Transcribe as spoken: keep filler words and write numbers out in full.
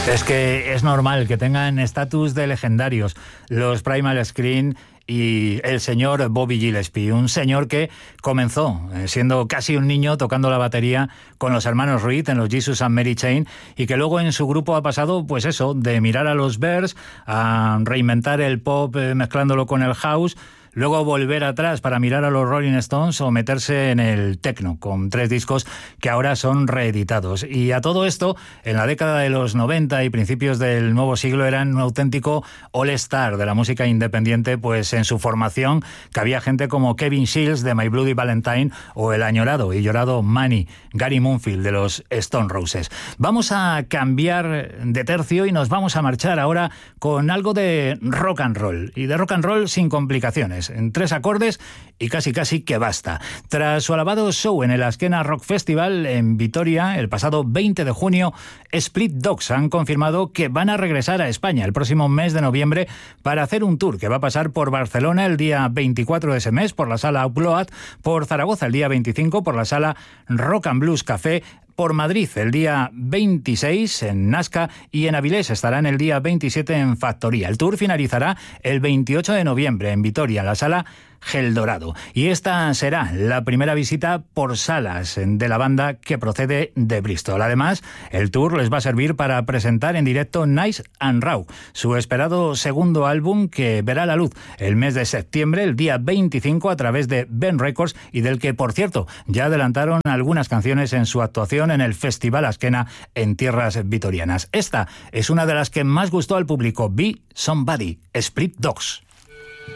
Es que es normal que tengan estatus de legendarios los Primal Scream y el señor Bobby Gillespie, un señor que comenzó siendo casi un niño tocando la batería con los hermanos Reed en los Jesus and Mary Chain, y que luego en su grupo ha pasado, pues eso, de mirar a los Bears a reinventar el pop eh, mezclándolo con el house, luego volver atrás para mirar a los Rolling Stones o meterse en el techno, con tres discos que ahora son reeditados. Y a todo esto, en la década de los noventa y principios del nuevo siglo, eran un auténtico all-star de la música independiente, pues en su formación cabía gente como Kevin Shields de My Bloody Valentine o el añorado y llorado Manny, Gary Moonfield de los Stone Roses. Vamos a cambiar de tercio y nos vamos a marchar ahora con algo de rock and roll, y de rock and roll sin complicaciones, en tres acordes y casi casi que basta. Tras su alabado show en el Askena Rock Festival en Vitoria el pasado veinte de junio, Split Dogs han confirmado que van a regresar a España el próximo mes de noviembre para hacer un tour que va a pasar por Barcelona el día veinticuatro de ese mes por la sala Upload, por Zaragoza el día veinticinco por la sala Rock and Blues Café, por Madrid el día veintiséis en Nazca y en Avilés estarán el día veintisiete en Factoría. El tour finalizará el veintiocho de noviembre en Vitoria, en la sala Gel Dorado. Y esta será la primera visita por salas de la banda que procede de Bristol. Además, el tour les va a servir para presentar en directo Nice and Raw, su esperado segundo álbum que verá la luz el mes de septiembre, el día veinticinco, a través de Ben Records, y del que, por cierto, ya adelantaron algunas canciones en su actuación en el Festival Askena en tierras vitorianas. Esta es una de las que más gustó al público, Be Somebody, Split Dogs.